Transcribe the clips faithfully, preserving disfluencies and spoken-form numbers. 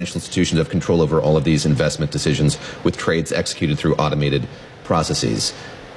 financial institutions have control over all of these investment decisions with trades executed through automated processes.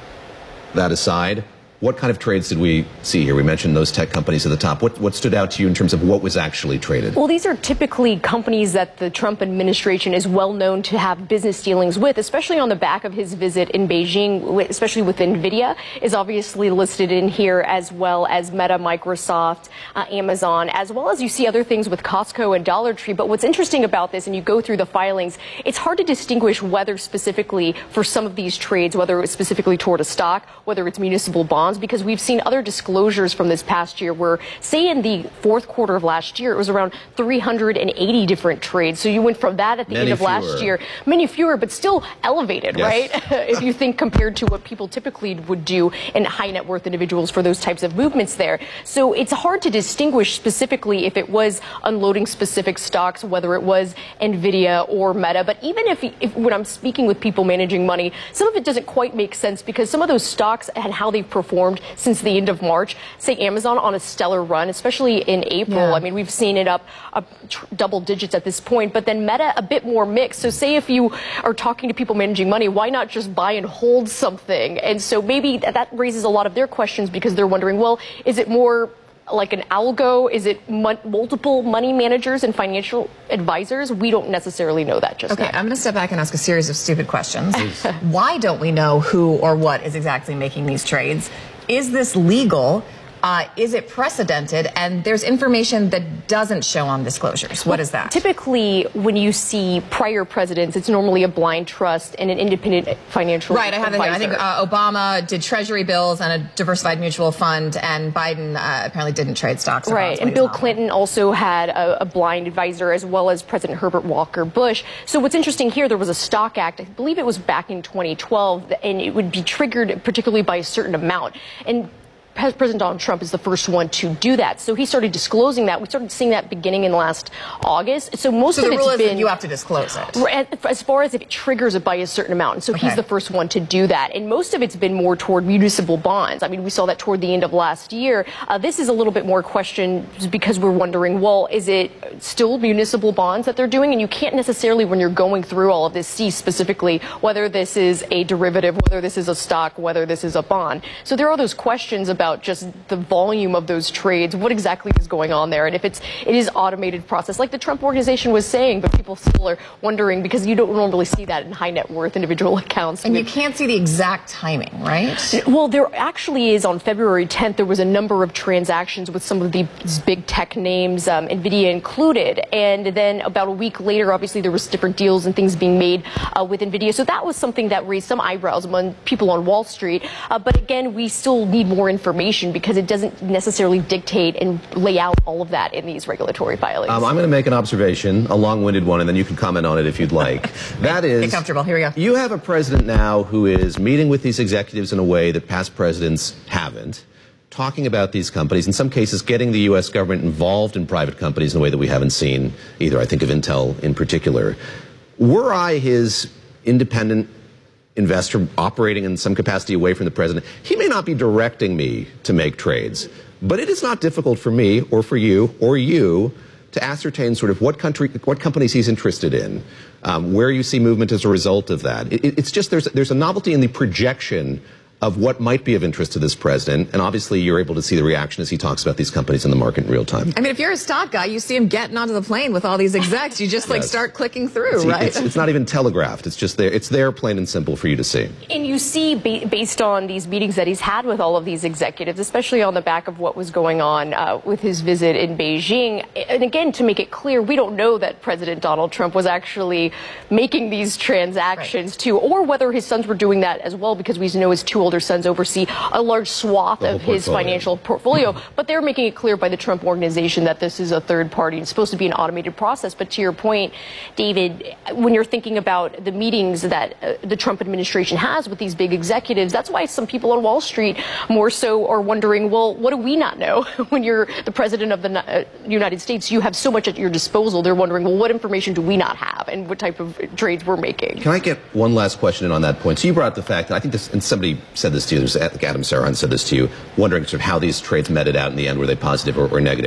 That aside, what kind of trades did we see here? We mentioned those tech companies at the top. What, what stood out to you in terms of what was actually traded? Well, these are typically companies that the Trump administration is well known to have business dealings with, especially on the back of his visit in Beijing, especially with NVIDIA, is obviously listed in here, as well as Meta, Microsoft, uh, Amazon, as well as you see other things with Costco and Dollar Tree. But what's interesting about this, and you go through the filings, it's hard to distinguish whether specifically for some of these trades, whether it's specifically toward a stock, whether it's municipal bonds, because we've seen other disclosures from this past year where, say in the fourth quarter of last year, it was around three hundred eighty different trades. So you went from that at the many end of fewer. last year, many fewer, but still elevated, yes. right? If you think compared to what people typically would do in high net worth individuals for those types of movements there. So it's hard to distinguish specifically if it was unloading specific stocks, whether it was NVIDIA or Meta. But even if, if when I'm speaking with people managing money, some of it doesn't quite make sense because some of those stocks and how they've performed since the end of March, say Amazon on a stellar run, especially in April. Yeah. I mean, we've seen it up, up tr- double digits at this point, but then Meta a bit more mixed. So say if you are talking to people managing money, why not just buy and hold something? And so maybe th- that raises a lot of their questions because they're wondering, well, is it more like an algo? Is it mu- multiple money managers and financial advisors? We don't necessarily know that just okay, now. I'm going to step back and ask a series of stupid questions. Why don't we know who or what is exactly making these trades? Is this legal? Uh, is it precedented? And there's information that doesn't show on disclosures. What well, is that? Typically, when you see prior presidents, it's normally a blind trust and an independent financial Right, I have it here. I advisor. think uh, Obama did Treasury bills and a diversified mutual fund, and Biden uh, apparently didn't trade stocks. or Right, bonds, and Bill Clinton also had a, a blind advisor, as well as President Herbert Walker Bush. So what's interesting here, there was a Stock Act, I believe it was back in twenty twelve, and it would be triggered particularly by a certain amount. And President Donald Trump is the first one to do that. So he started disclosing that. We started seeing that beginning in last August. So most so of the it's rule is been that you have to disclose it. as far as if it triggers it by a certain amount. And so Okay. he's the first one to do that. And most of it's been more toward municipal bonds. I mean, we saw that toward the end of last year. Uh, this is a little bit more question because we're wondering, well, is it still municipal bonds that they're doing? And you can't necessarily, when you're going through all of this, see specifically whether this is a derivative, whether this is a stock, whether this is a bond. So there are those questions about just the volume of those trades, what exactly is going on there, and if it's it is automated process, like the Trump organization was saying, but people still are wondering because you don't normally see that in high net worth individual accounts. And you can't see the exact timing, right? Well, there actually is on February tenth, there was a number of transactions with some of these big tech names, um, NVIDIA included, and then about a week later, obviously there was different deals and things being made uh, with NVIDIA. So that was something that raised some eyebrows among people on Wall Street. Uh, but again, we still need more information because it doesn't necessarily dictate and lay out all of that in these regulatory filings. Um, I'm going to make an observation, a long-winded one, and then you can comment on it if you'd like. That is, get comfortable. Here we go. You have a president now who is meeting with these executives in a way that past presidents haven't, talking about these companies, in some cases getting the U S government involved in private companies in a way that we haven't seen either. I think of Intel in particular. Were I his independent investor operating in some capacity away from the president, he may not be directing me to make trades, but it is not difficult for me or for you or you to ascertain sort of what country, what companies he's interested in, um, where you see movement as a result of that. It, it's just there's there's a novelty in the projection of what might be of interest to this president, and obviously you're able to see the reaction as he talks about these companies in the market in real time. I mean, if you're a stock guy, you see him getting onto the plane with all these execs, you just like Yes. start clicking through, It's, right? it's, it's not even telegraphed. It's just there. It's there, plain and simple, for you to see. And you see, ba- based on these meetings that he's had with all of these executives, especially on the back of what was going on uh, with his visit in Beijing. And again, to make it clear, we don't know that President Donald Trump was actually making these transactions Right. too, or whether his sons were doing that as well, because we know his two older sons oversee a large swath of his portfolio. financial portfolio. But they're making it clear by the Trump organization that this is a third party. It's supposed to be an automated process. But to your point, David, when you're thinking about the meetings that uh, the Trump administration has with these big executives, that's why some people on Wall Street more so are wondering, well, what do we not know? When you're the president of the uh, United States, you have so much at your disposal. They're wondering, well, what information do we not have and what type of trades we're making? Can I get one last question in on that point? So you brought up the fact that I think this, and somebody said this to you, there's, like Adam Saran said this to you, wondering sort of how these trades meted out in the end, were they positive or, or negative?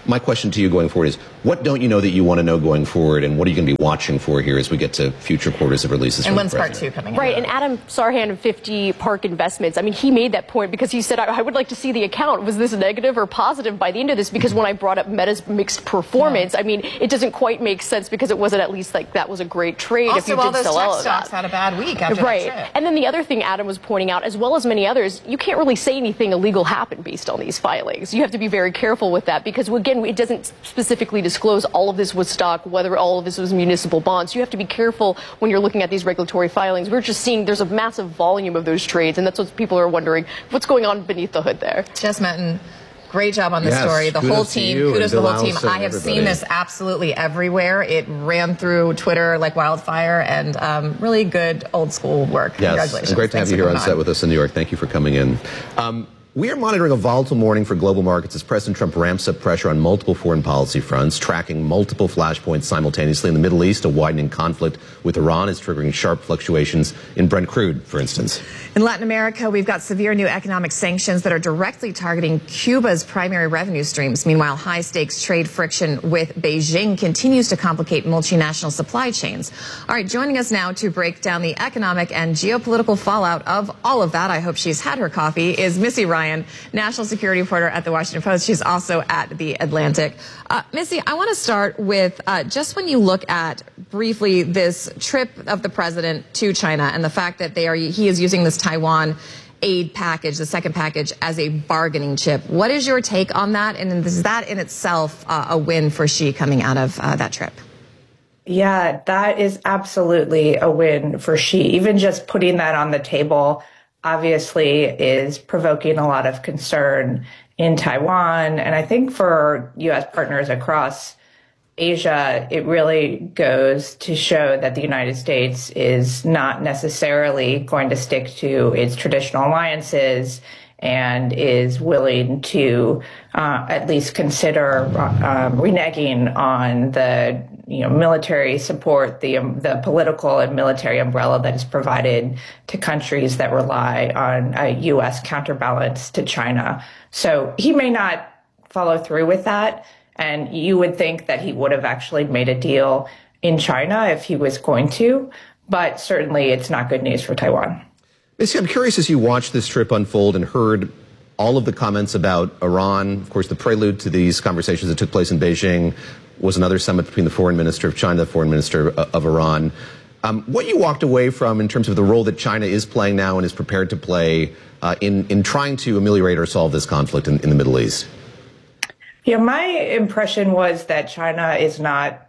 my question to you going forward is, what don't you know that you want to know going forward, and what are you going to be watching for here as we get to future quarters of releases? And when's part two coming? Right, and Adam Sarhan of fifty Park Investments, I mean, he made that point because he said, I, I would like to see the account. Was this negative or positive by the end of this? Because when I brought up Meta's mixed performance, yeah. I mean, it doesn't quite make sense because it wasn't at least like that was a great trade also, if you all did those sell tech all of stocks that. had a bad week after right. that trip. And then the other thing Adam was pointing out, as well as many others, you can't really say anything illegal happened based on these filings. You have to be very careful with that because, again, it doesn't specifically disclose all of this was stock, whether all of this was municipal bonds. You have to be careful when you're looking at these regulatory filings. We're just seeing there's a massive volume of those trades, and that's what people are wondering, what's going on beneath the hood there. Jess Metton, great job on this yes, story. The whole team, kudos to the whole team. I have everybody. seen this absolutely everywhere. It ran through Twitter like wildfire, and um, really good old school work. Yes, Congratulations. and great to Thanks have you here on on. set with us in New York. Thank you for coming in. Um, We are monitoring a volatile morning for global markets as President Trump ramps up pressure on multiple foreign policy fronts, tracking multiple flashpoints simultaneously. In the Middle East, a widening conflict with Iran is triggering sharp fluctuations in Brent crude, for instance. In Latin America, we've got severe new economic sanctions that are directly targeting Cuba's primary revenue streams. Meanwhile, high-stakes trade friction with Beijing continues to complicate multinational supply chains. All right, joining us now to break down the economic and geopolitical fallout of all of that, I hope she's had her coffee, is Missy Ryan, national security reporter at The Washington Post. She's also at The Atlantic. Uh, Missy, I want to start with uh, just when you look at briefly this trip of the president to China and the fact that they are he is using this Taiwan aid package, the second package, as a bargaining chip. What is your take on that? And is that in itself uh, a win for Xi coming out of uh, that trip? Yeah, that is absolutely a win for Xi. Even just putting that on the table obviously is provoking a lot of concern in Taiwan. And I think for U S partners across Asia, it really goes to show that the United States is not necessarily going to stick to its traditional alliances and is willing to uh, at least consider um, reneging on the you know military support, the um, the political and military umbrella that is provided to countries that rely on a U S counterbalance to China. So he may not follow through with that, and you would think that he would have actually made a deal in China if he was going to, but certainly it's not good news for Taiwan. Missy, I'm curious, as you watched this trip unfold and heard all of the comments about Iran, of course, the prelude to these conversations that took place in Beijing was another summit between the foreign minister of China, the foreign minister of Iran. Um, what you walked away from in terms of the role that China is playing now and is prepared to play uh, in, in trying to ameliorate or solve this conflict in, in the Middle East? Yeah, my impression was that China is not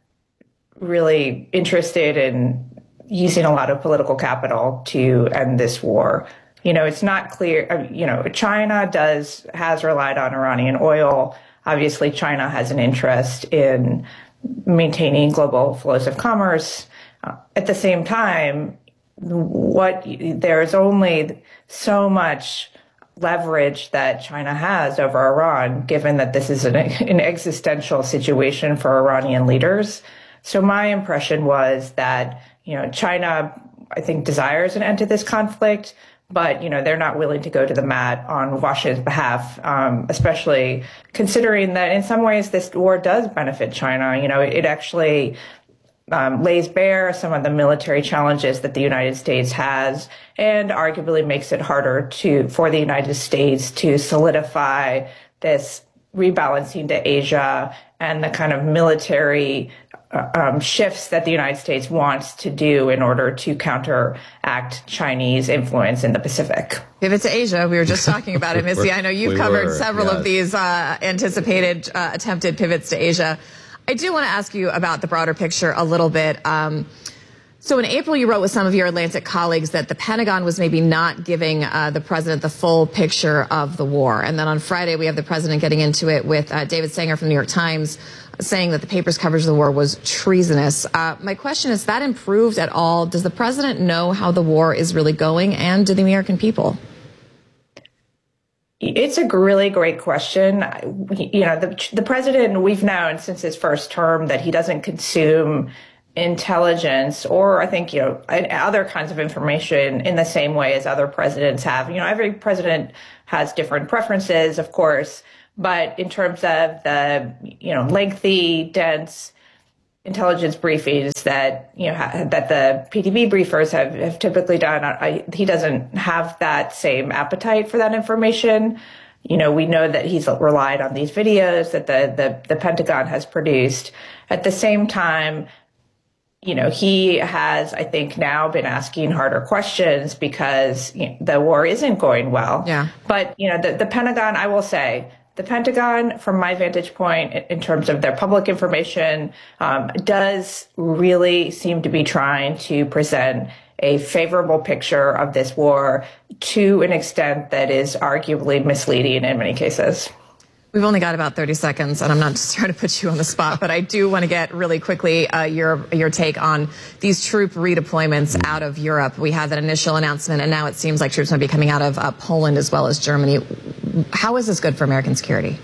really interested in using a lot of political capital to end this war. You know, it's not clear, you know, China does, has relied on Iranian oil. Obviously, China has an interest in maintaining global flows of commerce. Uh, at the same time, what there's only so much leverage that China has over Iran, given that this is an, an existential situation for Iranian leaders. So my impression was that, you know, China, I think, desires an end to this conflict, but, you know, they're not willing to go to the mat on Washington's behalf, um, especially considering that in some ways this war does benefit China. You know, it, it actually um, lays bare some of the military challenges that the United States has, and arguably makes it harder to for the United States to solidify this rebalancing to Asia and the kind of military um, shifts that the United States wants to do in order to counteract Chinese influence in the Pacific. Pivot to Asia. We were just talking about it, Missy. I know you've we covered were, several yes. of these uh, anticipated uh, attempted pivots to Asia. I do want to ask you about the broader picture a little bit. Um, So in April, you wrote with some of your Atlantic colleagues that the Pentagon was maybe not giving uh, the president the full picture of the war. And then on Friday, we have the president getting into it with uh, David Sanger from the New York Times saying that the paper's coverage of the war was treasonous. Uh, my question is, that improved at all? Does the president know how the war is really going, and do the American people? It's a really great question. You know, the, the president, we've known since his first term that he doesn't consume intelligence or I think, you know, other kinds of information in the same way as other presidents have. You know, every president has different preferences, of course, But in terms of the, you know, lengthy, dense intelligence briefings that, you know, ha- that the P T B briefers have, have typically done, I, he doesn't have that same appetite for that information. You know, we know that he's relied on these videos that the, the, the Pentagon has produced. At the same time, you know, he has, I think, now been asking harder questions because, you know, the war isn't going well. Yeah. But, you know, the, the Pentagon, I will say, the Pentagon, from my vantage point, in terms of their public information, um, does really seem to be trying to present a favorable picture of this war to an extent that is arguably misleading in many cases. We've only got about thirty seconds, and I'm not just trying to put you on the spot, but I do want to get really quickly uh, your your take on these troop redeployments out of Europe. We had that initial announcement, and now it seems like troops might be coming out of uh, Poland as well as Germany. How is this good for American security?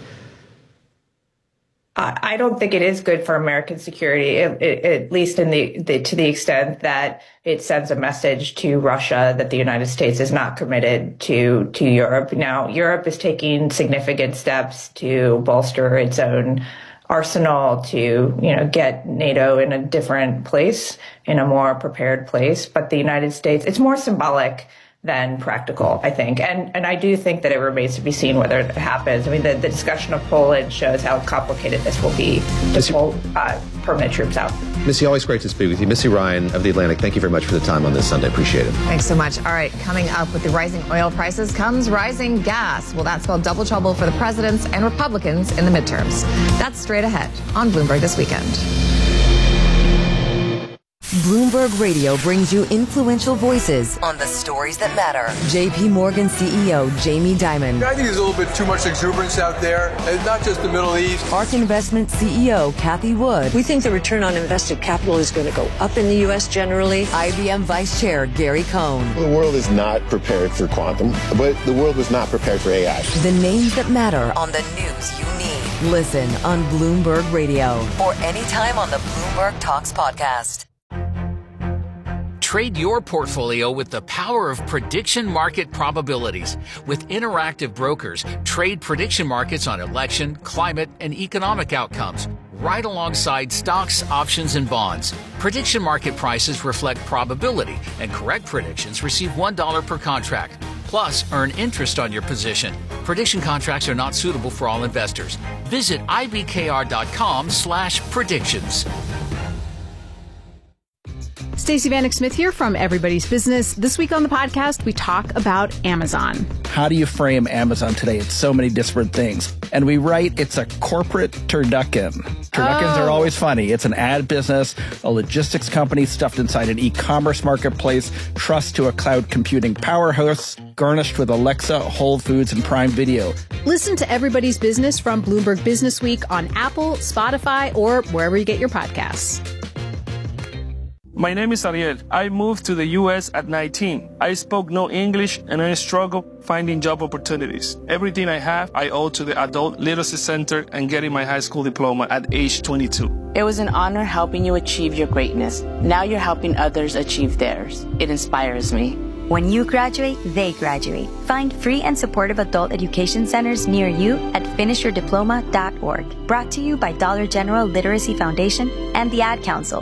I don't think it is good for American security, it, it, at least in the, the to the extent that it sends a message to Russia that the United States is not committed to to Europe. Now, Europe is taking significant steps to bolster its own arsenal, to, you know, get NATO in a different place, in a more prepared place. But the United States, it's more symbolic than practical, I think. And and I do think that it remains to be seen whether it happens. I mean, the, the discussion of Poland shows how complicated this will be to pull uh, permanent troops out. Missy, always great to speak with you. Missy Ryan of The Atlantic, thank you very much for the time on this Sunday. Appreciate it. Thanks so much. All right, coming up with the rising oil prices comes rising gas. Will that spell double trouble for the presidents and Republicans in the midterms? That's straight ahead on Bloomberg This Weekend. Bloomberg Radio brings you influential voices on the stories that matter. J P Morgan C E O Jamie Dimon. I think there's a little bit too much exuberance out there, and not just the Middle East. ARK Investment C E O Cathie Wood. We think the return on invested capital is going to go up in the U S generally. I B M Vice Chair Gary Cohn. The world is not prepared for quantum, but the world was not prepared for A I. The names that matter on the news you need. Listen on Bloomberg Radio or anytime on the Bloomberg Talks podcast. Trade your portfolio with the power of prediction market probabilities. With Interactive Brokers, trade prediction markets on election, climate, and economic outcomes, right alongside stocks, options, and bonds. Prediction market prices reflect probability, and correct predictions receive one dollar per contract. Plus, earn interest on your position. Prediction contracts are not suitable for all investors. Visit ibkr.com slash predictions. Stacey Vanek Smith here from Everybody's Business. This week on the podcast, we talk about Amazon. How do you frame Amazon today? It's so many disparate things. And we write it's a corporate turducken. Turduckens oh. are always funny. It's an ad business, a logistics company stuffed inside an e-commerce marketplace, trust to a cloud computing powerhouse, garnished with Alexa, Whole Foods, and Prime Video. Listen to Everybody's Business from Bloomberg Business Week on Apple, Spotify, or wherever you get your podcasts. My name is Ariel. I moved to the U S at nineteen. I spoke no English and I struggled finding job opportunities. Everything I have, I owe to the Adult Literacy Center and getting my high school diploma at age twenty-two. It was an honor helping you achieve your greatness. Now you're helping others achieve theirs. It inspires me. When you graduate, they graduate. Find free and supportive adult education centers near you at finish your diploma dot org. Brought to you by Dollar General Literacy Foundation and the Ad Council.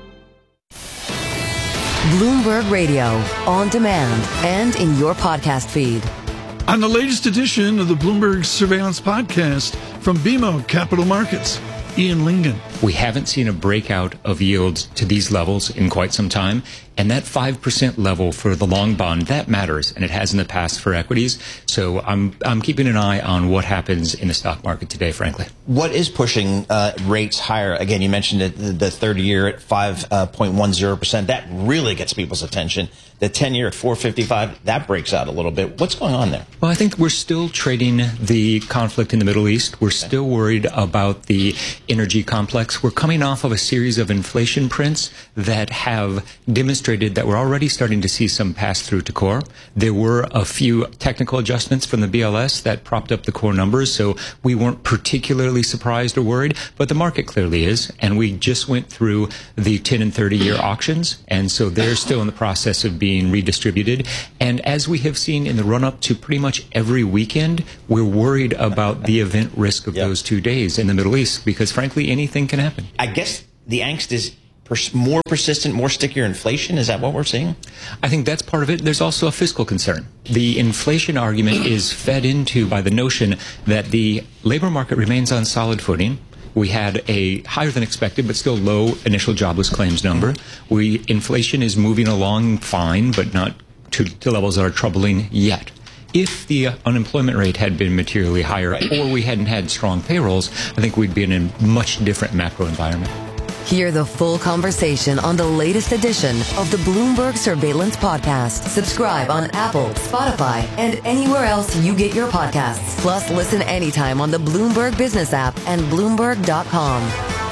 Bloomberg Radio, on demand and in your podcast feed. On the latest edition of the Bloomberg Surveillance Podcast from B M O Capital Markets, Ian Lingen. We haven't seen a breakout of yields to these levels in quite some time. And that five percent level for the long bond, that matters, and it has in the past for equities. So I'm I'm keeping an eye on what happens in the stock market today, frankly. What is pushing uh, rates higher? Again, you mentioned it, the thirty-year at five point one zero percent. That really gets people's attention. The ten-year at four fifty-five, that breaks out a little bit. What's going on there? Well, I think we're still trading the conflict in the Middle East. We're still worried about the energy complex remarks, we're coming off of a series of inflation prints that have demonstrated that we're already starting to see some pass through to core. There were a few technical adjustments from the B L S that propped up the core numbers, so we weren't particularly surprised or worried, but the market clearly is, and we just went through the ten and thirty year auctions, and so they're still in the process of being redistributed. And as we have seen in the run-up to pretty much every weekend, we're worried about the event risk of yep. those two days in the Middle East, because frankly, anything can happen. I guess the angst is pers- more persistent, more stickier inflation. Is that what we're seeing? I think that's part of it. There's also a fiscal concern. The inflation argument is fed into by the notion that the labor market remains on solid footing. We had a higher than expected, but still low initial jobless claims number. We inflation is moving along fine, but not to, to levels that are troubling yet. If the uh, unemployment rate had been materially higher, or we hadn't had strong payrolls, I think we'd be in a much different macro environment. Hear the full conversation on the latest edition of the Bloomberg Surveillance Podcast. Subscribe on Apple, Spotify, and anywhere else you get your podcasts. Plus, listen anytime on the Bloomberg Business app and Bloomberg dot com.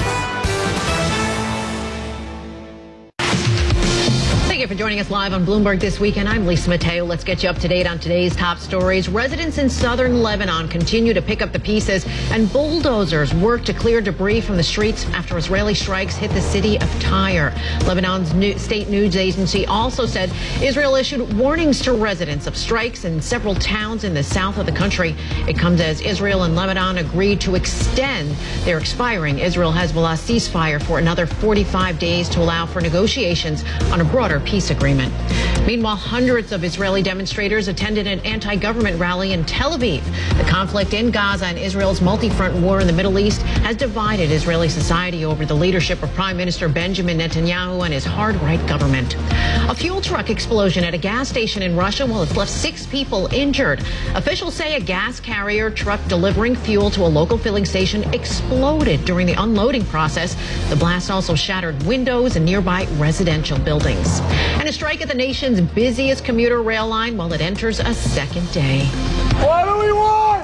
Thank you for joining us live on Bloomberg This Weekend. I'm Lisa Mateo. Let's get you up to date on today's top stories. Residents in southern Lebanon continue to pick up the pieces, and bulldozers work to clear debris from the streets after Israeli strikes hit the city of Tyre. Lebanon's new state news agency also said Israel issued warnings to residents of strikes in several towns in the south of the country. It comes as Israel and Lebanon agreed to extend their expiring Israel-Hezbollah ceasefire for another forty-five days to allow for negotiations on a broader peace agreement. Meanwhile, hundreds of Israeli demonstrators attended an anti-government rally in Tel Aviv. The conflict in Gaza and Israel's multi-front war in the Middle East has divided Israeli society over the leadership of Prime Minister Benjamin Netanyahu and his hard-right government. A fuel truck explosion at a gas station in Russia, well, it's left six people injured. Officials say a gas carrier truck delivering fuel to a local filling station exploded during the unloading process. The blast also shattered windows in nearby residential buildings. And a strike at the nation's busiest commuter rail line while it enters a second day. What do we want?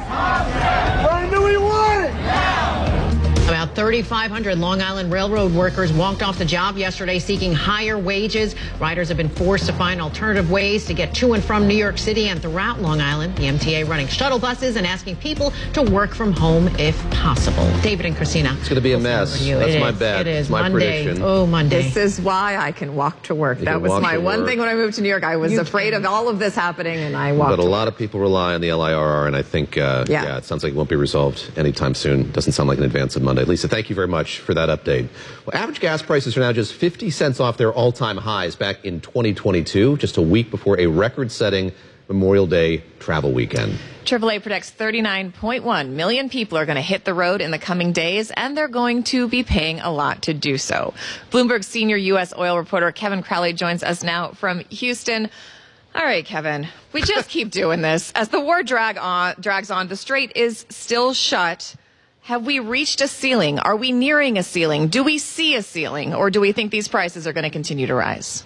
When do we want it? Now! About thirty-five hundred Long Island Railroad workers walked off the job yesterday seeking higher wages. Riders have been forced to find alternative ways to get to and from New York City and throughout Long Island. The M T A running shuttle buses and asking people to work from home if possible. David and Christina. It's going to be a mess. That's it my is. bet. It is. It's my Monday. prediction. Oh, Monday. This is why I can walk to work. You that was my one work. thing when I moved to New York. I was You afraid can. of all of this happening, and I walked But a to lot work. of people rely on the L I R R, and I think, uh, Yeah. yeah, it sounds like it won't be resolved anytime soon. Doesn't sound like an advance of Monday. Lisa, thank you very much for that update. Well, average gas prices are now just fifty cents off their all-time highs back in twenty twenty-two, just a week before a record-setting Memorial Day travel weekend. triple A predicts thirty-nine point one million people are going to hit the road in the coming days, and they're going to be paying a lot to do so. Bloomberg's senior U S oil reporter Kevin Crowley joins us now from Houston. All right, Kevin, we just keep doing this. As the war drag on, drags on, the strait is still shut. Have we reached a ceiling? Are we nearing a ceiling? Do we see a ceiling? Or do we think these prices are going to continue to rise?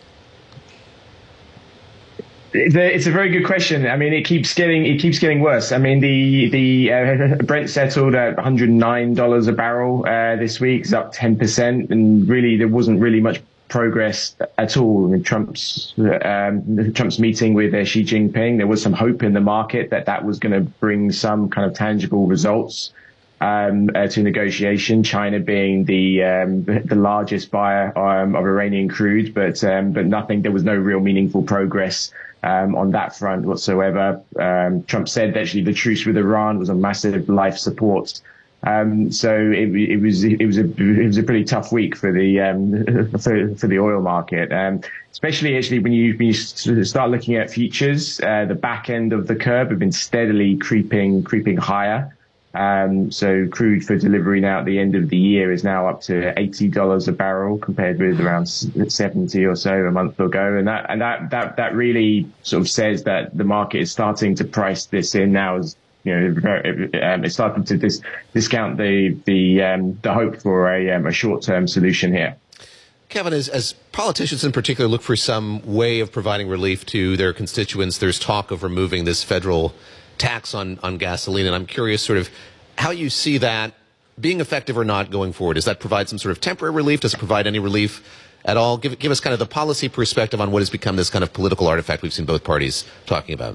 It's a, it's a very good question. I mean, it keeps getting it keeps getting worse. I mean, the the uh, Brent settled at one hundred nine dollars a barrel uh, this week. It's up ten percent, and really there wasn't really much progress at all. I mean, Trump's um, Trump's meeting with uh, Xi Jinping, there was some hope in the market that that was going to bring some kind of tangible results um, uh, to negotiation. China being the um, the largest buyer um, of Iranian crude, but um, but nothing. There was no real meaningful progress Um, on that front whatsoever. Um, Trump said that actually the truce with Iran was a massive life support. Um, so it, it was it was a it was a pretty tough week for the um, for, for the oil market, um, especially actually when you when you start looking at futures. Uh, the back end of the curve have been steadily creeping creeping higher. Um, so crude for delivery now at the end of the year is now up to eighty dollars a barrel compared with around seventy or so a month ago. And that, and that, that, that really sort of says that the market is starting to price this in now as, you know, um, it's starting to dis- discount the, the, um, the hope for a, um, a short-term solution here. Kevin, as, as politicians in particular look for some way of providing relief to their constituents, there's talk of removing this federal tax on, on gasoline, and I'm curious sort of how you see that being effective or not going forward? Does that provide some sort of temporary relief? Does it provide any relief at all? Give, give us kind of the policy perspective on what has become this kind of political artifact we've seen both parties talking about.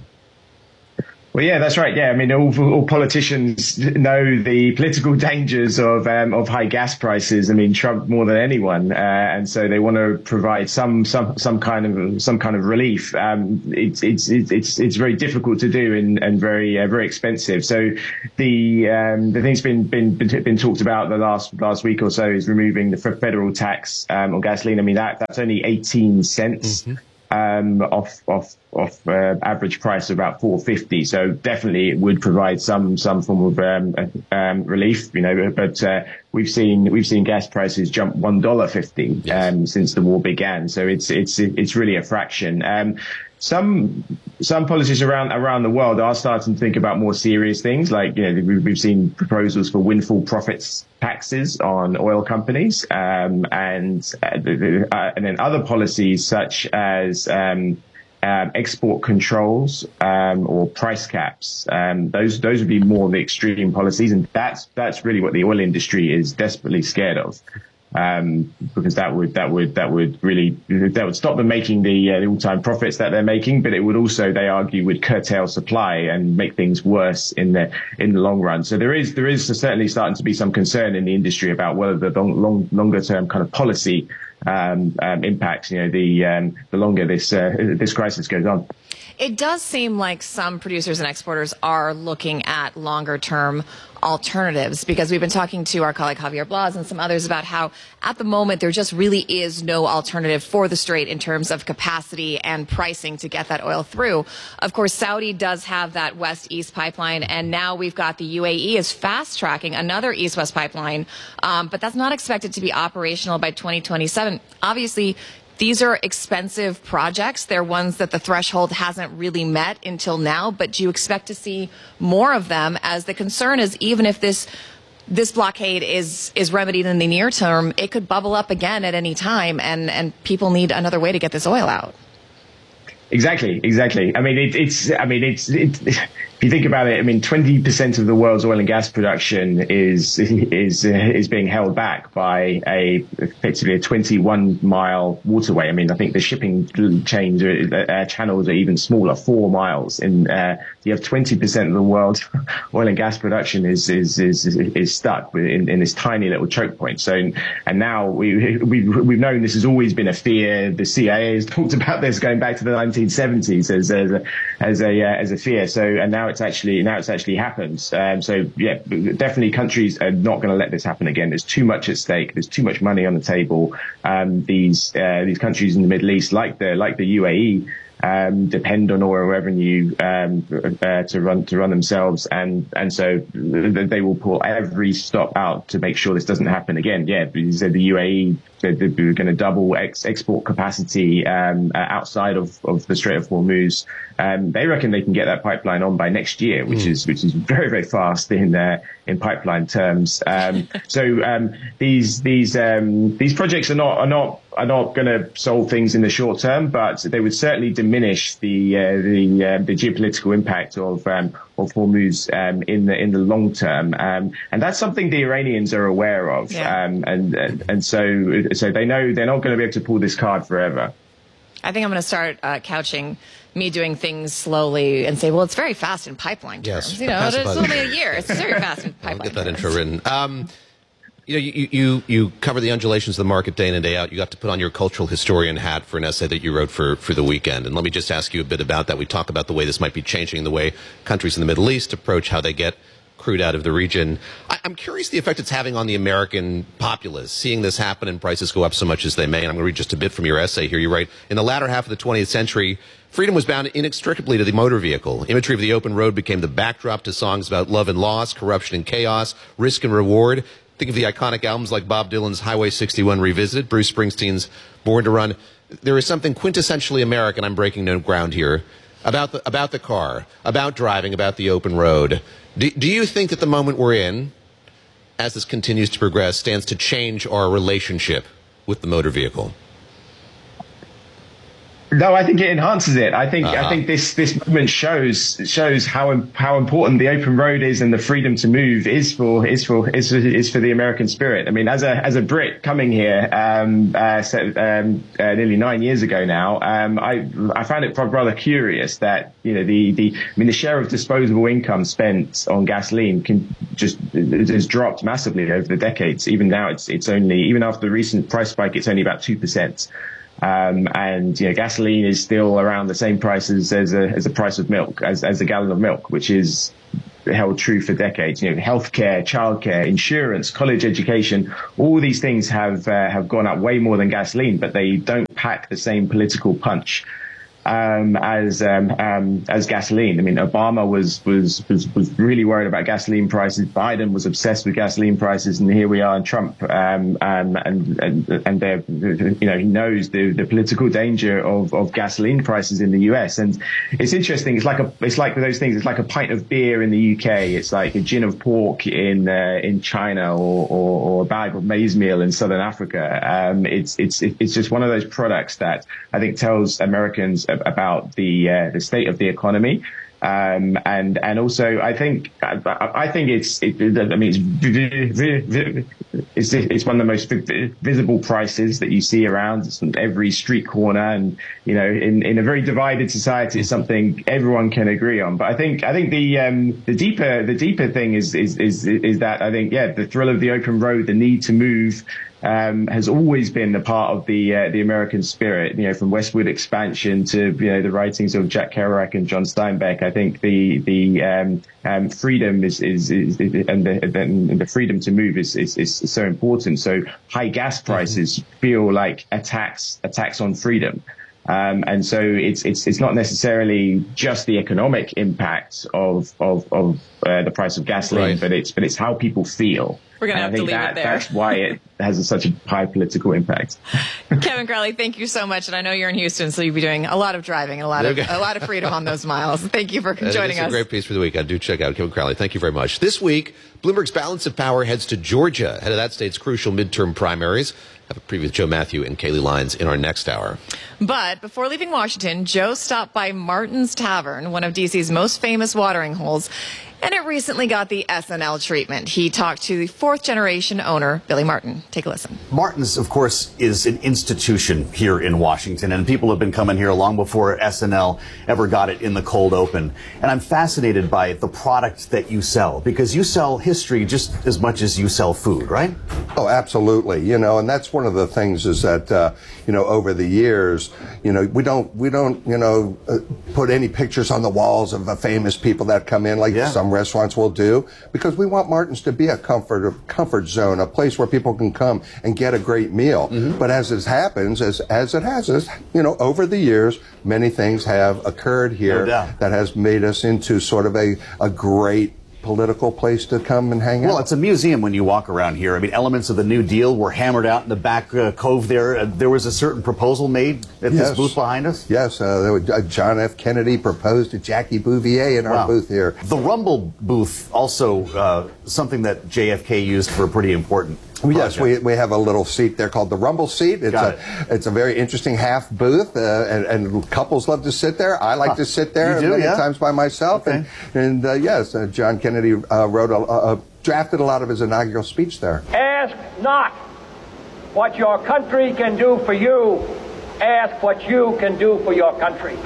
Well, yeah, that's right. Yeah, I mean, all, all politicians know the political dangers of um, of high gas prices. I mean, Trump more than anyone, uh, and so they want to provide some some some kind of some kind of relief. Um, it's it's it's it's very difficult to do and and very uh, very expensive. So the um, the thing's been been been talked about the last last week or so is removing the federal tax um, on gasoline. I mean, that that's only eighteen cents. Mm-hmm. Um, off off off uh, average price of about four fifty. So definitely it would provide some some form of um, um, relief, you know. But uh, we've seen we've seen gas prices jump one dollar fifty um, since the war began. So it's it's it's really a fraction. Um, Some some politicians around around the world are starting to think about more serious things, like, you know, we've seen proposals for windfall profits taxes on oil companies, um, and uh, and then other policies such as um, um, export controls um, or price caps. Um, those those would be more the extreme policies, and that's that's really what the oil industry is desperately scared of. Um, because that would that would that would really that would stop them making the, uh, the all-time profits that they're making, but it would also, they argue, would curtail supply and make things worse in the in the long run. So there is there is certainly starting to be some concern in the industry about whether the long, long longer term kind of policy um, um, impacts, you know, the um, the longer this uh, this crisis goes on. It does seem like some producers and exporters are looking at longer term alternatives, because we've been talking to our colleague Javier Blas and some others about how at the moment there just really is no alternative for the Strait in terms of capacity and pricing to get that oil through. Of course, Saudi does have that west-east pipeline, and now we've got the U A E is fast-tracking another east-west pipeline, um, but that's not expected to be operational by twenty twenty-seven. Obviously, these are expensive projects. They're ones that the threshold hasn't really met until now, but do you expect to see more of them? As the concern is, even if this this blockade is is remedied in the near term, it could bubble up again at any time, and, and people need another way to get this oil out. Exactly, exactly. I mean, it, it's, I mean, it's, it, if you think about it, I mean, twenty percent of the world's oil and gas production is, is, uh, is being held back by a, effectively a twenty-one mile waterway. I mean, I think the shipping chains, are, uh, channels are even smaller, four miles. And, uh, you have twenty percent of the world's oil and gas production is, is, is, is stuck in, in this tiny little choke point. So, and now we, we've, we've known this has always been a fear. The C I A has talked about this going back to the nineteen seventies as, as a, as a, uh, as a fear. So, and now it's actually, now it's actually happened. Um, so yeah, definitely countries are not going to let this happen again. There's too much at stake. There's too much money on the table. Um, these, uh, these countries in the Middle East, like the, like the U A E, um, depend on oil revenue, um, uh, to run, to run themselves. And, and so they will pull every stop out to make sure this doesn't happen again. Yeah. You said the U A E, they're going to double ex- export capacity, um, uh, outside of, of the Strait of Hormuz. Um, they reckon they can get that pipeline on by next year, which mm. is, which is very, very fast in, uh, in pipeline terms. Um, so, um, these, these, um, these projects are not, are not, are not going to solve things in the short term, but they would certainly diminish the, uh, the, uh, the geopolitical impact of, um, of Hormuz, um, in the, in the long term. Um, and that's something the Iranians are aware of. Yeah. Um, and, and, and so, so they know they're not going to be able to pull this card forever. I think I'm going to start uh, couching me doing things slowly and say, well, it's very fast in pipeline terms. Yes, you know, it's only a year. It's very fast in pipeline I'll get that terms. intro written. Um, you know, you, you, you cover the undulations of the market day in and day out. You got to put on your cultural historian hat for an essay that you wrote for, for The Weekend. And let me just ask you a bit about that. We talk about the way this might be changing the way countries in the Middle East approach how they get crude out of the region. I, I'm curious the effect it's having on the American populace, seeing this happen and prices go up so much as they may. And I'm going to read just a bit from your essay here. You write, in the latter half of the twentieth century, freedom was bound inextricably to the motor vehicle. Imagery of the open road became the backdrop to songs about love and loss, corruption and chaos, risk and reward. Think of the iconic albums like Bob Dylan's Highway sixty-one Revisited, Bruce Springsteen's Born to Run. There is something quintessentially American, I'm breaking no ground here, about the, about the car, about driving, about the open road. Do, do you think that the moment we're in, as this continues to progress, stands to change our relationship with the motor vehicle? No, I think it enhances it. I think Uh-huh. I think this this movement shows shows how how important the open road is and the freedom to move is for is for is is for the American spirit. I mean, as a as a Brit coming here um, uh, so, um, uh, nearly nine years ago now, um, I I found it rather curious that you know the the I mean the share of disposable income spent on gasoline can just it has dropped massively over the decades. Even now, it's it's only even after the recent price spike, it's only about two percent. Um, and you know, gasoline is still around the same prices as a as a price of milk, as as a gallon of milk, which is held true for decades. You know, healthcare, childcare, insurance, college education, all these things have uh, have gone up way more than gasoline, but they don't pack the same political punch um, as um, um, as gasoline. I mean, Obama was, was was was really worried about gasoline prices. Biden was obsessed with gasoline prices, and here we are in Trump. Um, um, and and and they're, you know, he knows the the political danger of of gasoline prices in the U S. And it's interesting. It's like a it's like those things. It's like a pint of beer in the U K. It's like a gin of pork in uh, in China, or, or or a bag of maize meal in Southern Africa. Um, it's it's it's just one of those products that I think tells Americans about the uh, the state of the economy, um, and and also I think I, I think it's it, I mean it's, it's it's one of the most visible prices that you see around. It's on every street corner, and you know in, in a very divided society, it's something everyone can agree on. But I think I think the um, the deeper the deeper thing is is is is that I think yeah the thrill of the open road, the need to move. Um, has always been a part of the uh, the American spirit, you know, from Westward Expansion to you know the writings of Jack Kerouac and John Steinbeck. I think the the um, um, freedom is, is, is, is and, the, and the freedom to move is, is is so important. So high gas prices mm-hmm. feel like a tax a tax on freedom. Um, and so it's it's it's not necessarily just the economic impact of of, of uh, the price of gasoline, right. but it's but it's how people feel. We're going to have to leave that, it there. That's why it has a, such a high political impact. Kevin Crowley, thank you so much. And I know you're in Houston, so you'll be doing a lot of driving and a lot of a lot of freedom on those miles. Thank you for joining us. It's a great piece for the week. I do check out Kevin Crowley. Thank you very much. This week, Bloomberg's Balance of Power heads to Georgia, ahead of that state's crucial midterm primaries. I have a preview with Joe Matthew and Kaylee Lyons in our next hour. But before leaving Washington, Joe stopped by Martin's Tavern, one of D C's most famous watering holes, and it recently got the S N L treatment. He talked to the fourth generation owner, Billy Martin. Take a listen. Martin's, of course, is an institution here in Washington, and people have been coming here long before S N L ever got it in the cold open. And I'm fascinated by the product that you sell, because you sell history just as much as you sell food, right? Oh, absolutely. You know, and that's one of the things is that, uh, you know, over the years, you know, we don't, we don't, you know, uh, put any pictures on the walls of uh, famous people that come in like yeah. some restaurants will do, because we want Martin's to be a comfort, a comfort zone, a place where people can come and get a great meal. Mm-hmm. But as it happens, as, as it has, as, you know, over the years, many things have occurred here no that has made us into sort of a, a great political place to come and hang out. Well, it's a museum when you walk around here. I mean, elements of the New Deal were hammered out in the back uh, cove there. Uh, there was a certain proposal made at yes. this booth behind us? Yes. Uh, there was, uh, John F. Kennedy proposed to Jackie Bouvier in our wow. booth here. The Rumble booth, also uh, something that J F K used for a pretty important project. Yes, we, we have a little seat there called the Rumble seat. It's Got a it. it's a very interesting half booth, uh, and, and couples love to sit there. I like huh. to sit there do, many yeah? times by myself. Okay. And, and uh, yes, uh, John Kennedy uh, wrote a, uh, drafted a lot of his inaugural speech there. Ask not what your country can do for you. Ask what you can do for your country.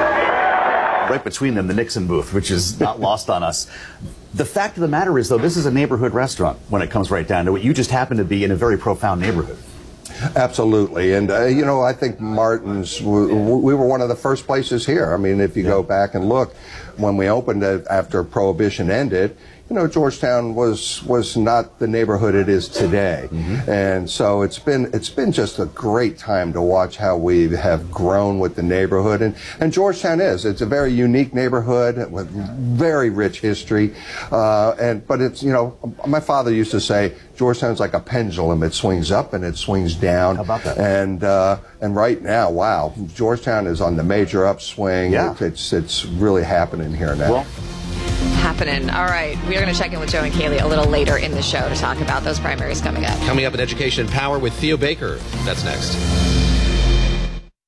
Right between them, the Nixon booth, which is not lost on us. The fact of the matter is, though, this is a neighborhood restaurant when it comes right down to it. You just happen to be in a very profound neighborhood. Absolutely. And, uh, you know, I think Martin's, we, we were one of the first places here. I mean, if you yeah. go back and look, when we opened it after Prohibition ended, you know, Georgetown was was not the neighborhood it is today. Mm-hmm. And so it's been it's been just a great time to watch how we have grown with the neighborhood. And, and Georgetown is. It's a very unique neighborhood with very rich history. Uh, and but it's, you know, my father used to say, Georgetown's like a pendulum. It swings up and it swings down. How about that? And uh, and right now, wow, Georgetown is on the major upswing. Yeah. It, it's it's really happening here now. Well, happening. All right. We are going to check in with Joe and Kaylee a little later in the show to talk about those primaries coming up. Coming up in Education and Power with Theo Baker. That's next.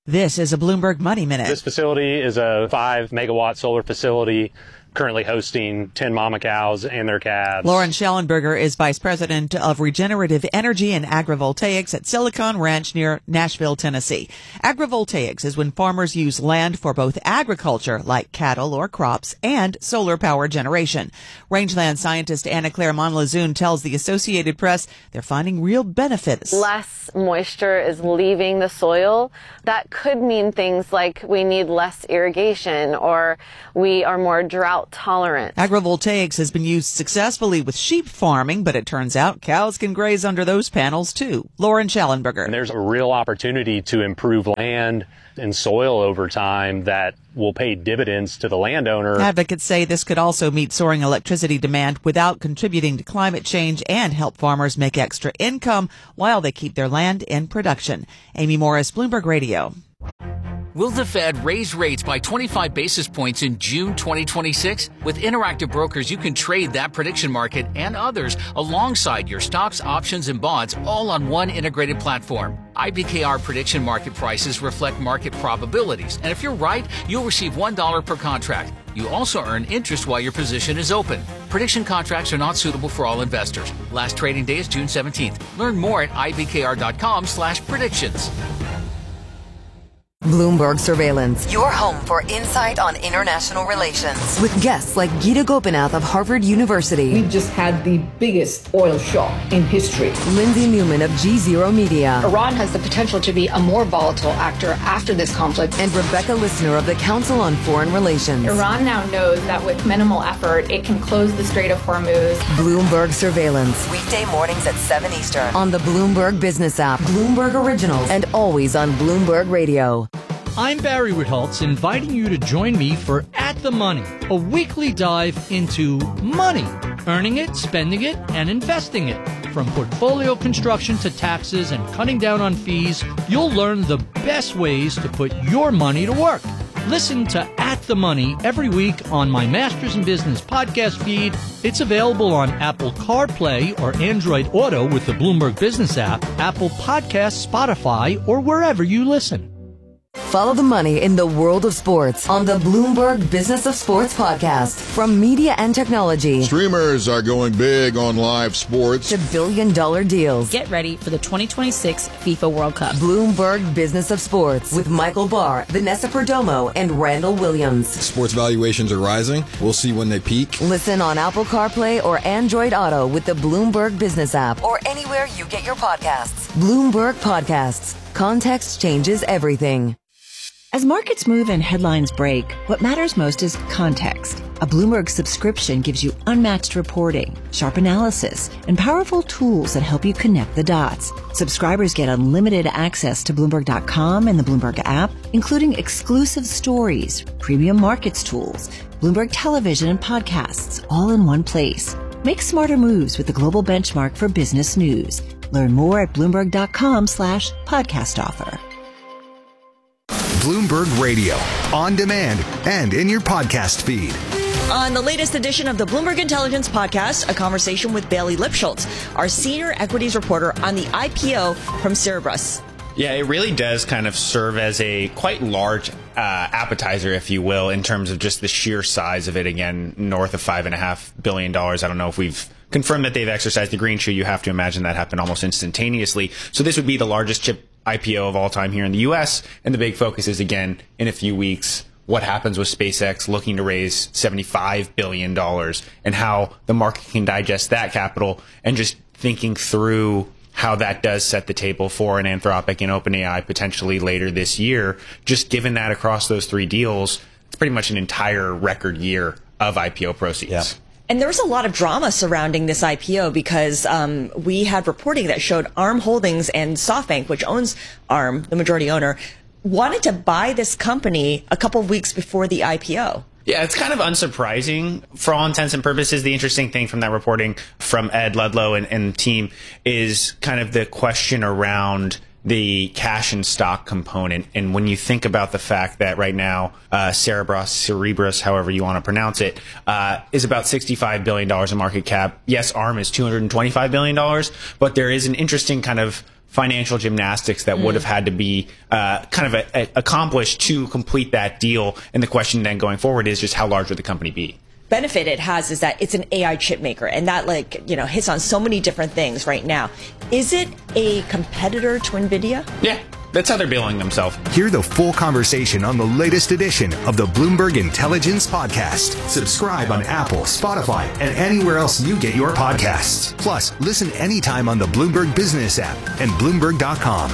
This is a Bloomberg Money Minute. This facility is a five megawatt solar facility currently hosting ten mama cows and their calves. Lauren Schellenberger is Vice President of Regenerative Energy and Agrivoltaics at Silicon Ranch near Nashville, Tennessee. Agrivoltaics is when farmers use land for both agriculture, like cattle or crops, and solar power generation. Rangeland scientist Anna Claire Monlazoon tells the Associated Press they're finding real benefits. Less moisture is leaving the soil. That could mean things like we need less irrigation or we are more drought tolerant. Agrivoltaics has been used successfully with sheep farming, but it turns out cows can graze under those panels too. Lauren Schellenberger. And there's a real opportunity to improve land and soil over time that will pay dividends to the landowner. Advocates say this could also meet soaring electricity demand without contributing to climate change and help farmers make extra income while they keep their land in production. Amy Morris, Bloomberg Radio. Will the Fed raise rates by twenty-five basis points in June twenty twenty-six? With Interactive Brokers, you can trade that prediction market and others alongside your stocks, options, and bonds all on one integrated platform. I B K R prediction market prices reflect market probabilities, and if you're right, you'll receive one dollar per contract. You also earn interest while your position is open. Prediction contracts are not suitable for all investors. Last trading day is June seventeenth. Learn more at I B K R dot com slash predictions. Bloomberg Surveillance, your home for insight on international relations. With guests like Gita Gopinath of Harvard University. We just had the biggest oil shock in history. Lindsay Newman of G Zero Media. Iran has the potential to be a more volatile actor after this conflict. And Rebecca Lissner of the Council on Foreign Relations. Iran now knows that with minimal effort, it can close the Strait of Hormuz. Bloomberg Surveillance, weekday mornings at seven Eastern. On the Bloomberg Business app, Bloomberg Originals, and always on Bloomberg Radio. I'm Barry Ritholtz, inviting you to join me for At the Money, a weekly dive into money, earning it, spending it, and investing it. From portfolio construction to taxes and cutting down on fees, you'll learn the best ways to put your money to work. Listen to At the Money every week on my Masters in Business podcast feed. It's available on Apple CarPlay or Android Auto with the Bloomberg Business app, Apple Podcasts, Spotify, or wherever you listen. Follow the money in the world of sports on the Bloomberg Business of Sports podcast. From media and technology. Streamers are going big on live sports. To billion dollar deals. Get ready for the twenty twenty-six FIFA World Cup. Bloomberg Business of Sports with Michael Barr, Vanessa Perdomo, and Randall Williams. Sports valuations are rising. We'll see when they peak. Listen on Apple CarPlay or Android Auto with the Bloomberg Business app or anywhere you get your podcasts. Bloomberg Podcasts. Context changes everything. As markets move and headlines break, what matters most is context. A Bloomberg subscription gives you unmatched reporting, sharp analysis, and powerful tools that help you connect the dots. Subscribers get unlimited access to Bloomberg dot com and the Bloomberg app, including exclusive stories, premium markets tools, Bloomberg television and podcasts, all in one place. Make smarter moves with the global benchmark for business news. Learn more at Bloomberg dot com slash podcast offer. Bloomberg Radio, on demand and in your podcast feed. On the latest edition of the Bloomberg Intelligence Podcast, a conversation with Bailey Lipschultz, our senior equities reporter on the I P O from Cerberus. Yeah, it really does kind of serve as a quite large uh, appetizer, if you will, in terms of just the sheer size of it. Again, north of five and a half billion dollars. I don't know if we've confirmed that they've exercised the green shoe. You have to imagine that happened almost instantaneously. So this would be the largest chip I P O of all time here in the U S. And the big focus is, again, in a few weeks, what happens with SpaceX looking to raise seventy-five billion dollars and how the market can digest that capital, and just thinking through how that does set the table for an Anthropic and OpenAI potentially later this year. Just given that across those three deals, it's pretty much an entire record year of I P O proceeds. Yeah. And there was a lot of drama surrounding this I P O because um, we had reporting that showed ARM Holdings and SoftBank, which owns ARM, the majority owner, wanted to buy this company a couple of weeks before the I P O. Yeah, it's kind of unsurprising for all intents and purposes. The interesting thing from that reporting from Ed Ludlow and, and team is kind of the question around the cash and stock component. And when you think about the fact that right now, uh, Cerberus, Cerberus, however you want to pronounce it, uh, is about sixty-five billion dollars in market cap. Yes, ARM is two hundred twenty-five billion dollars, but there is an interesting kind of financial gymnastics that mm. would have had to be uh, kind of a, a accomplished to complete that deal. And the question then going forward is just how large would the company be? Benefit it has is that it's an A I chip maker, and that, like, you know, hits on so many different things right now. Is it a competitor to NVIDIA? Yeah. That's how they're billing themselves. Hear the full conversation on the latest edition of the Bloomberg Intelligence Podcast. Subscribe on Apple, Spotify, and anywhere else you get your podcasts. Plus, listen anytime on the Bloomberg Business app and Bloomberg dot com.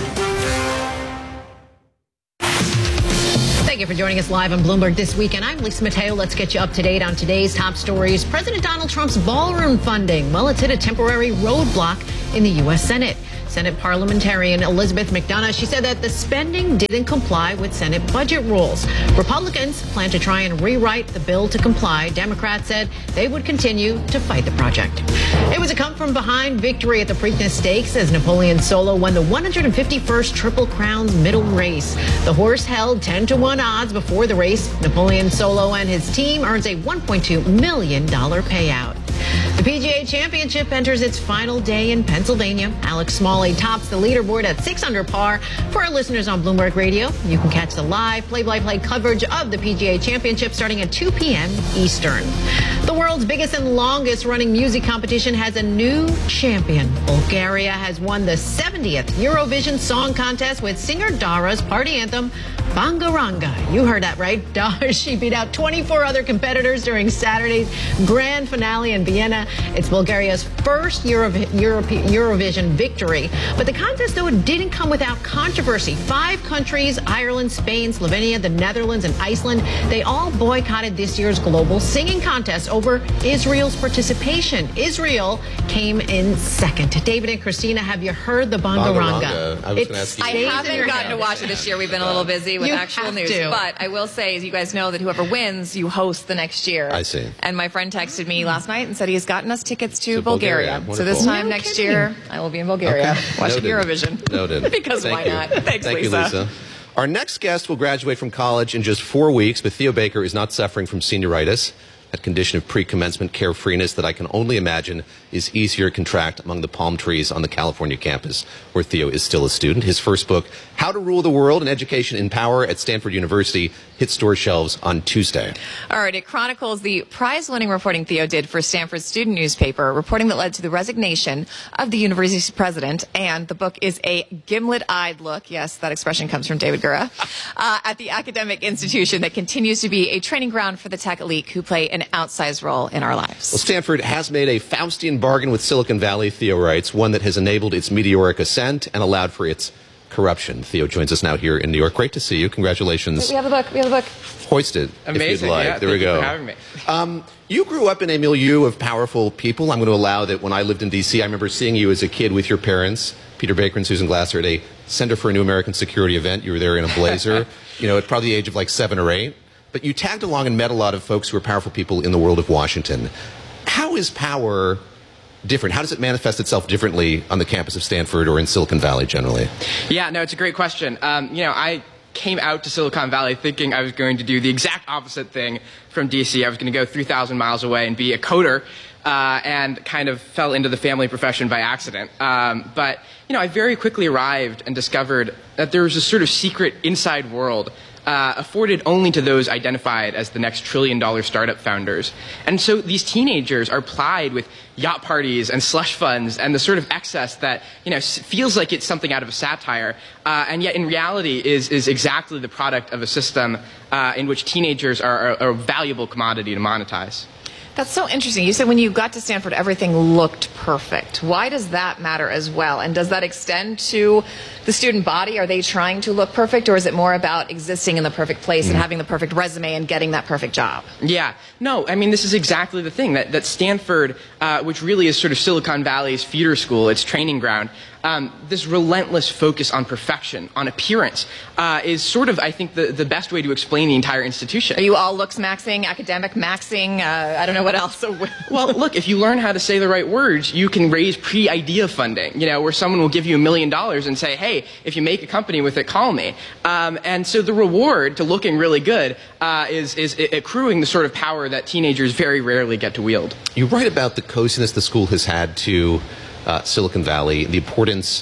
Thank you for joining us live on Bloomberg This Weekend. I'm Lisa Mateo. Let's get you up to date on today's top stories. President Donald Trump's ballroom funding. Well, it's hit a temporary roadblock in the U S Senate. Senate parliamentarian Elizabeth McDonough, she said that the spending didn't comply with Senate budget rules. Republicans plan to try and rewrite the bill to comply. Democrats said they would continue to fight the project. It was a come-from-behind victory at the Preakness Stakes as Napoleon Solo won the one hundred fifty-first Triple Crown's middle race. The horse held ten to one odds before the race. Napoleon Solo and his team earns a one point two million dollars payout. The P G A Championship enters its final day in Pennsylvania. Alex Smalley tops the leaderboard at six under par. For our listeners on Bloomberg Radio, you can catch the live play-by-play coverage of the P G A Championship starting at two p.m. Eastern. The world's biggest and longest-running music competition has a new champion. Bulgaria has won the seventieth Eurovision Song Contest with singer Dara's party anthem, Bangaranga. You heard that right. Dara, she beat out twenty-four other competitors during Saturday's grand finale in Vienna. It's Bulgaria's first Euro- Europe- Eurovision victory. But the contest, though, it didn't come without controversy. Five countries, Ireland, Spain, Slovenia, the Netherlands, and Iceland, they all boycotted this year's global singing contest over Israel's participation. Israel came in second. David and Christina, have you heard the Bangaranga? Bangaranga. I was going to ask you. I haven't gotten to watch it this year. We've been a little busy with You actual news. to. But I will say, as you guys know, that whoever wins, you host the next year. I see. And my friend texted me last night and said he's gotten us tickets to, To Bulgaria. Bulgaria. So this time No next kidding. year, I will be in Bulgaria Okay. watching Noted. Eurovision. Noted. Because Thank why you. not? Thanks, Thank Lisa. you, Lisa. Our next guest will graduate from college in just four weeks, but Theo Baker is not suffering from senioritis, that condition of pre-commencement carefreeness that I can only imagine is easier to contract among the palm trees on the California campus, where Theo is still a student. His first book, How to Rule the World, An Education in Power at Stanford University, hit store shelves on Tuesday. All right, it chronicles the prize-winning reporting Theo did for Stanford's student newspaper, reporting that led to the resignation of the university's president, and the book is a gimlet-eyed look, yes, that expression comes from David Gura, uh, at the academic institution that continues to be a training ground for the tech elite who play an outsized role in our lives. Well, Stanford has made a Faustian bargain with Silicon Valley, Theo writes, one that has enabled its meteoric ascent and allowed for its corruption. Theo joins us now here in New York. Great to see you. Congratulations. We have the book. We have the book. Hoist it, Amazing. if you'd like. Yeah, there we thank you go. for having me. Um, you grew up in a milieu of powerful people. I'm going to allow that when I lived in D C, I remember seeing you as a kid with your parents, Peter Baker and Susan Glasser, at a Center for a New American Security event. You were there in a blazer, you know, at probably the age of like seven or eight. But you tagged along and met a lot of folks who are powerful people in the world of Washington. How is power different? How does it manifest itself differently on the campus of Stanford or in Silicon Valley generally? Yeah, no, it's a great question. Um, you know, I came out to Silicon Valley thinking I was going to do the exact opposite thing from D C. I was going to go three thousand miles away and be a coder, uh, and kind of fell into the family profession by accident. Um, but, you know, I very quickly arrived and discovered that there was a sort of secret inside world Uh, afforded only to those identified as the next trillion dollar startup founders. And so these teenagers are plied with yacht parties and slush funds and the sort of excess that, you know, feels like it's something out of a satire, uh, and yet in reality is, is exactly the product of a system uh, in which teenagers are, are, are a valuable commodity to monetize. That's so interesting. You said when you got to Stanford, everything looked perfect. Why does that matter as well? And does that extend to the student body? Are they trying to look perfect, or is it more about existing in the perfect place mm. and having the perfect resume and getting that perfect job? Yeah. No, I mean, this is exactly the thing, that, that Stanford, uh, which really is sort of Silicon Valley's feeder school, its training ground, Um, this relentless focus on perfection, on appearance, uh, is sort of, I think, the, the best way to explain the entire institution. Are you all looks maxing, academic maxing? Uh, I don't know what else. Well, look, if you learn how to say the right words, you can raise pre-idea funding, you know, where someone will give you a million dollars and say, hey, if you make a company with it, call me. Um, and so the reward to looking really good uh, is, is accruing the sort of power that teenagers very rarely get to wield. You write about the coziness the school has had to Uh, Silicon Valley, the importance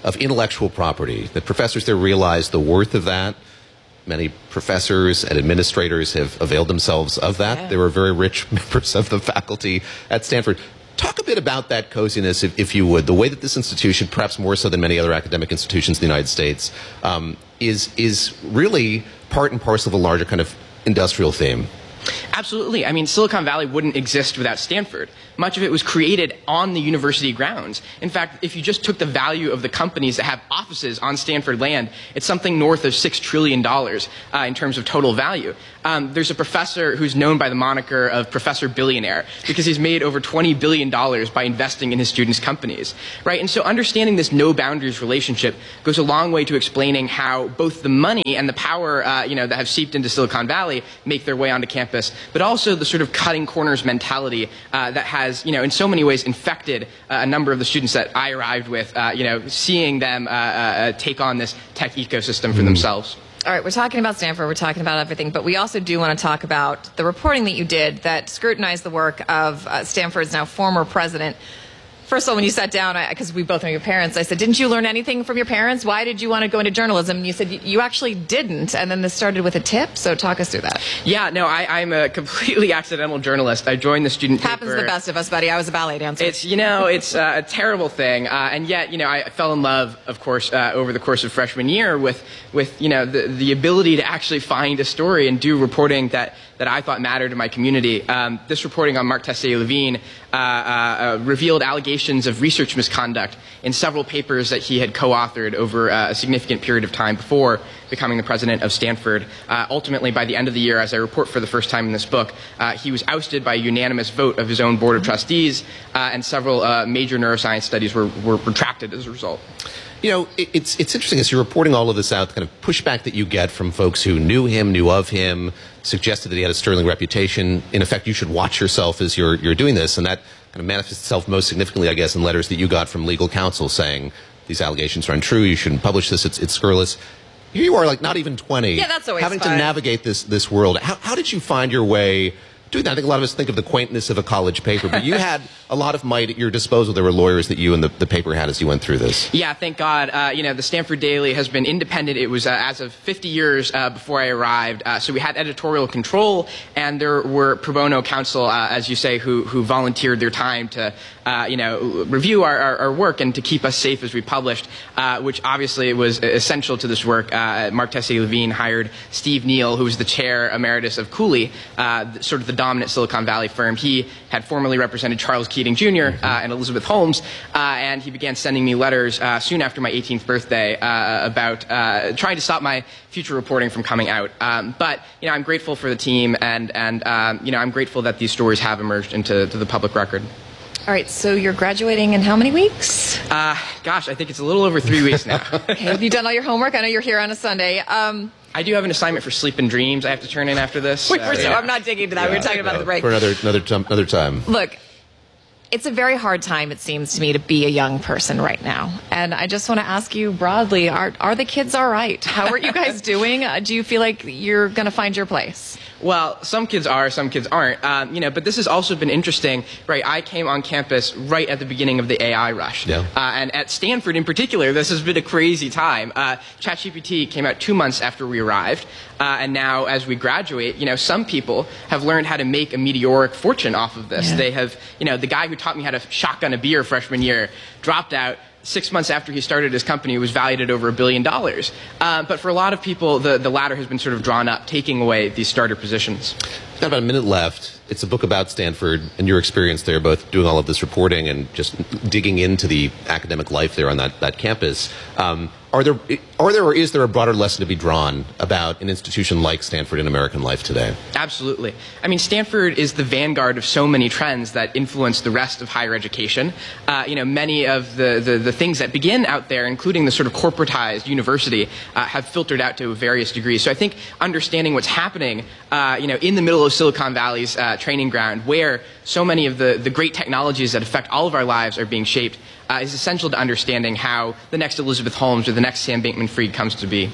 of intellectual property, that professors there realize the worth of that. Many professors and administrators have availed themselves of that. Yeah. They were very rich members of the faculty at Stanford. Talk a bit about that coziness, if, if you would. The way that this institution, perhaps more so than many other academic institutions in the United States, um, is is really part and parcel of a larger kind of industrial theme. Absolutely. I mean, Silicon Valley wouldn't exist without Stanford. Much of it was created on the university grounds. In fact, if you just took the value of the companies that have offices on Stanford land, it's something north of six trillion dollars uh, in terms of total value. Um, there's a professor who's known by the moniker of Professor Billionaire because he's made over twenty billion dollars by investing in his students' companies, right? And so understanding this no boundaries relationship goes a long way to explaining how both the money and the power, uh, you know, that have seeped into Silicon Valley make their way onto campus, but also the sort of cutting corners mentality uh, that has, you know, in so many ways infected uh, a number of the students that I arrived with, uh, you know, seeing them uh, uh, take on this tech ecosystem for mm. themselves. All right, we're talking about Stanford, we're talking about everything, but we also do want to talk about the reporting that you did that scrutinized the work of uh, Stanford's now former president. First of all, when you sat down, because we both know your parents, I said, didn't you learn anything from your parents? Why did you want to go into journalism? And you said you actually didn't, and then this started with a tip, so talk us through that. Yeah, no, I, I'm a completely accidental journalist. I joined the student Happens paper. to the best of us, buddy. I was a ballet dancer. It's, you know, it's uh, a terrible thing, uh, and yet, you know, I fell in love, of course, uh, over the course of freshman year with, with you know, the, the ability to actually find a story and do reporting that, that I thought mattered to my community. Um, this reporting on Mark Tessier-Levine uh, uh, revealed allegations of research misconduct in several papers that he had co-authored over uh, a significant period of time before becoming the president of Stanford. Uh, ultimately, by the end of the year, as I report for the first time in this book, uh, he was ousted by a unanimous vote of his own board of trustees, uh, and several uh, major neuroscience studies were, were retracted as a result. You know, it's it's interesting as you're reporting all of this out, the kind of pushback that you get from folks who knew him, knew of him, suggested that he had a sterling reputation. In effect, you should watch yourself as you're you're doing this, and that kind of manifests itself most significantly, I guess, in letters that you got from legal counsel saying these allegations are untrue, you shouldn't publish this, it's it's scurrilous. Here you are, like not even twenty, yeah, that's always having fun. to navigate this this world. How how did you find your way doing that? I think a lot of us think of the quaintness of a college paper, but you had a lot of might at your disposal. There were lawyers that you and the, the paper had as you went through this. Yeah, thank God. Uh, you know, the Stanford Daily has been independent. It was uh, as of fifty years uh, before I arrived. Uh, so we had editorial control, and there were pro bono counsel, uh, as you say, who who volunteered their time to, uh, you know, review our, our, our work and to keep us safe as we published, uh, which obviously was essential to this work. Uh, Mark Tessier-Levine hired Steve Neal, who was the chair emeritus of Cooley, uh, sort of the dominant Silicon Valley firm. He had formerly represented Charles Keating Junior Uh, and Elizabeth Holmes, uh, and he began sending me letters uh, soon after my eighteenth birthday uh, about uh, trying to stop my future reporting from coming out. Um, but you know, I'm grateful for the team, and and um, you know, I'm grateful that these stories have emerged into to the public record. All right, so you're graduating in how many weeks? Uh, gosh, I think it's a little over three weeks now. Okay, have you done all your homework? I know you're here on a Sunday. Um, I do have an assignment for Sleep and Dreams I have to turn in after this. Wait, uh, so yeah. I'm not digging into that. Yeah, we were talking about no, the break. For another, another, time, another time. Look, it's a very hard time, it seems to me, to be a young person right now. And I just want to ask you broadly, are are the kids all right? How are you guys doing? Uh, do you feel like you're going to find your place? Well, some kids are, some kids aren't. Um, you know, but this has also been interesting, right? I came on campus right at the beginning of the A I rush. Yeah. Uh, and at Stanford in particular, this has been a crazy time. Uh, ChatGPT came out two months after we arrived. Uh, and now as we graduate, you know, some people have learned how to make a meteoric fortune off of this. Yeah. They have, you know, the guy who taught me how to shotgun a beer freshman year dropped out. Six months after he started his company, it was valued at over a billion dollars. Uh, but for a lot of people, the, the ladder has been sort of drawn up, taking away these starter positions. We've got about a minute left. It's a book about Stanford and your experience there, both doing all of this reporting and just digging into the academic life there on that, that campus. Um, are there, are there or is there a broader lesson to be drawn about an institution like Stanford in American life today? Absolutely. I mean, Stanford is the vanguard of so many trends that influence the rest of higher education. Uh, you know, many of the, the, the things that begin out there, including the sort of corporatized university, uh, have filtered out to various degrees. So I think understanding what's happening, uh, you know, in the middle of Silicon Valley's uh, training ground, where so many of the, the great technologies that affect all of our lives are being shaped, uh, is essential to understanding how the next Elizabeth Holmes or the next Sam Bankman-Fried comes to be.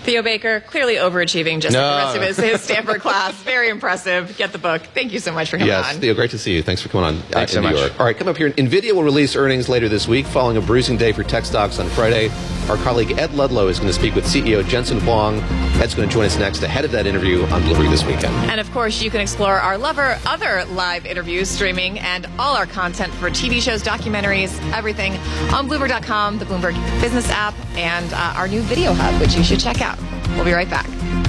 Theo Baker, clearly overachieving just No. like the rest of his, his Stanford class. Very impressive. Get the book. Thank you so much for coming yes, on. Theo, great to see you. Thanks for coming on uh, Thanks in so New much. York. All right, come up here. NVIDIA will release earnings later this week following a bruising day for tech stocks on Friday. Our colleague Ed Ludlow is going to speak with C E O Jensen Huang. Ed's going to join us next ahead of that interview on Bloomberg This Weekend. And of course, you can explore our lover other live interviews, streaming, and all our content for T V shows, documentaries, everything on Bloomberg dot com, the Bloomberg Business app, and uh, our new video hub, which you should check out. We'll be right back.